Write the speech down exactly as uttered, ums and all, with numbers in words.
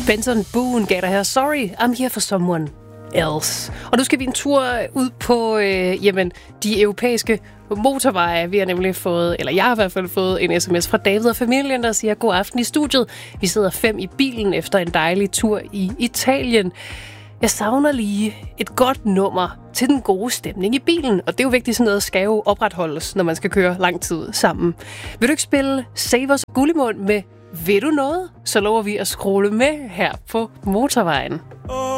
Benson Boone gav dig her. Sorry, I'm here for someone else. Og nu skal vi en tur ud på øh, jamen, de europæiske motorveje. Vi har nemlig fået, eller jeg har i hvert fald fået en sms fra David og familien, der siger, god aften i studiet. Vi sidder fem i bilen efter en dejlig tur i Italien. Jeg savner lige et godt nummer til den gode stemning i bilen. Og det er jo vigtigt, sådan noget skal jo opretholdes, når man skal køre lang tid sammen. Vil du ikke spille Save Us Gullimund med Ved du noget? Så lover vi at scrolle med her på motorvejen. Oh.